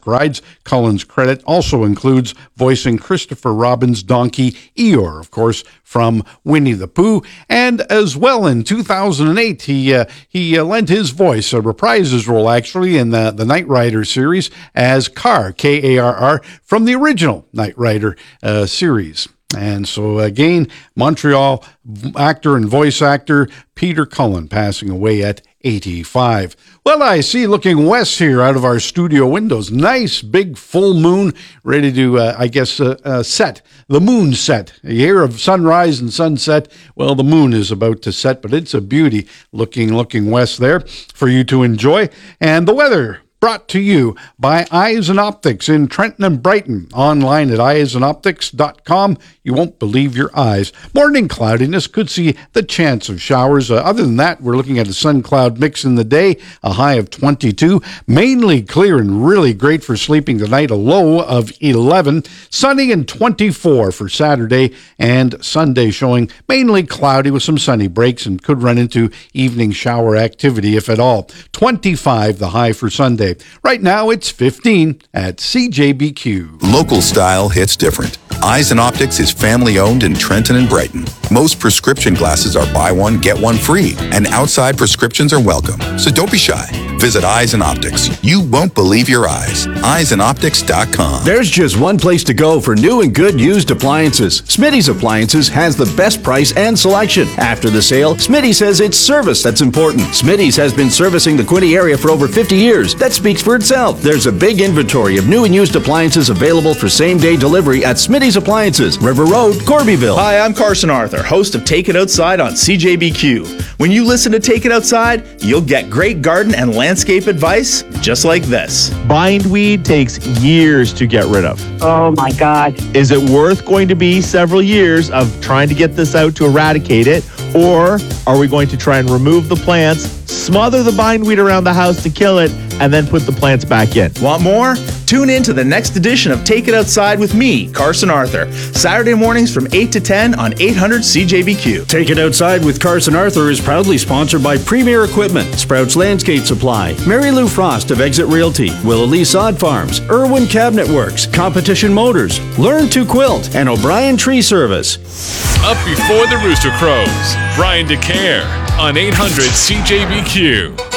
electric rides. Cullen's credit also includes voicing Christopher Robin's donkey Eeyore, of course, from Winnie the Pooh. And as well in 2008, he lent his voice, reprised his role actually, in the Knight Rider series as Carr, Karr, from the original Knight Rider series. And so again, Montreal actor and voice actor Peter Cullen passing away at 85. Well, I see, looking west here out of our studio windows, nice big full moon ready to, set. The moon set. You hear of sunrise and sunset. Well, the moon is about to set, but it's a beauty looking west there for you to enjoy. And the weather brought to you by Eyes and Optics in Trenton and Brighton. Online at eyesandoptics.com. You won't believe your eyes. Morning cloudiness, could see the chance of showers. Other than that, we're looking at a sun-cloud mix in the day, a high of 22. Mainly clear and really great for sleeping tonight, a low of 11. Sunny and 24 for Saturday and Sunday, showing mainly cloudy with some sunny breaks and could run into evening shower activity, if at all. 25 the high for Sunday. Right now, it's 15 at CJBQ. Local style hits different. Eyes and Optics is family-owned in Trenton and Brighton. Most prescription glasses are buy one, get one free, and outside prescriptions are welcome. So don't be shy. Visit Eyes and Optics. You won't believe your eyes. Eyesandoptics.com. There's just one place to go for new and good used appliances. Smitty's Appliances has the best price and selection. After the sale, Smitty says it's service that's important. Smitty's has been servicing the Quinte area for over 50 years. That speaks for itself. There's a big inventory of new and used appliances available for same-day delivery at Smitty's Appliances, River Road, Corbyville. Hi, I'm Carson Arthur, host of Take It Outside on CJBQ. When you listen to Take It Outside, you'll get great garden and landscape advice just like this. Bindweed takes years to get rid of. Oh my God. Is it worth going to be several years of trying to get this out to eradicate it? Or are we going to try and remove the plants, smother the bindweed around the house to kill it, and then put the plants back in? Want more? Tune in to the next edition of Take It Outside with me, Carson Arthur, Saturday mornings from 8 to 10 on 800 CJBQ. Take It Outside with Carson Arthur is proudly sponsored by Premier Equipment, Sprouts Landscape Supply, Mary Lou Frost of Exit Realty, Willow Sod Farms, Irwin Cabinet Works, Competition Motors, Learn to Quilt, and O'Brien Tree Service. Up before the rooster crows, Brian DeCare on 800 CJBQ.